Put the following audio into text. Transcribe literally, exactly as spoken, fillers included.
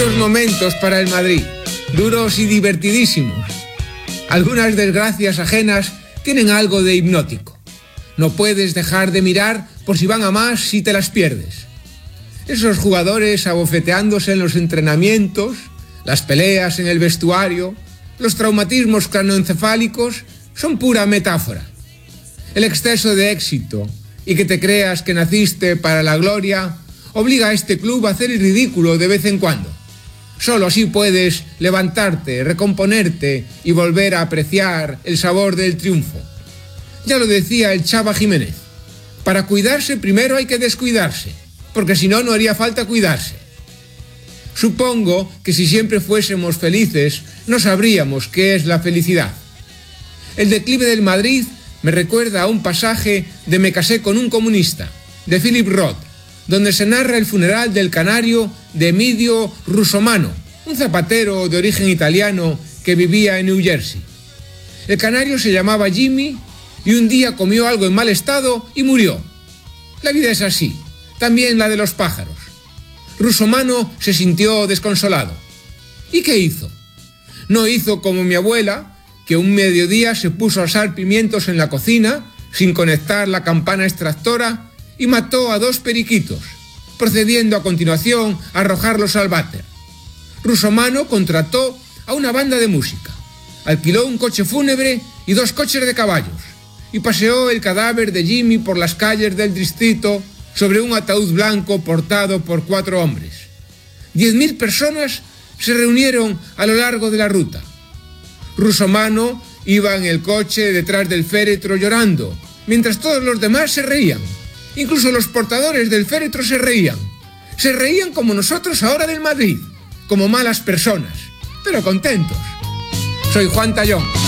Duros momentos para el Madrid, duros y divertidísimos. Algunas desgracias ajenas tienen algo de hipnótico. No puedes dejar de mirar por si van a más si te las pierdes. Esos jugadores abofeteándose en los entrenamientos, las peleas en el vestuario, los traumatismos craneoencefálicos son pura metáfora. El exceso de éxito y que te creas que naciste para la gloria obliga a este club a hacer el ridículo de vez en cuando. Solo así puedes levantarte, recomponerte y volver a apreciar el sabor del triunfo. Ya lo decía el Chava Jiménez, para cuidarse primero hay que descuidarse, porque si no, no haría falta cuidarse. Supongo que si siempre fuésemos felices, no sabríamos qué es la felicidad. El declive del Madrid me recuerda a un pasaje de Me casé con un comunista, de Philip Roth, donde se narra el funeral del canario de Emidio Russomano, un zapatero de origen italiano que vivía en New Jersey. El canario se llamaba Jimmy y un día comió algo en mal estado y murió. La vida es así, también la de los pájaros. Russomano se sintió desconsolado. ¿Y qué hizo? No hizo como mi abuela, que un mediodía se puso a asar pimientos en la cocina sin conectar la campana extractora y mató a dos periquitos, procediendo a continuación a arrojarlos al váter. Russomano contrató a una banda de música, alquiló un coche fúnebre y dos coches de caballos, y paseó el cadáver de Jimmy por las calles del distrito sobre un ataúd blanco portado por cuatro hombres. Diez mil personas se reunieron a lo largo de la ruta. Russomano iba en el coche detrás del féretro llorando, mientras todos los demás se reían. Incluso los portadores del féretro se reían. Se reían como nosotros ahora del Madrid, como malas personas, pero contentos. Soy Juan Tallón.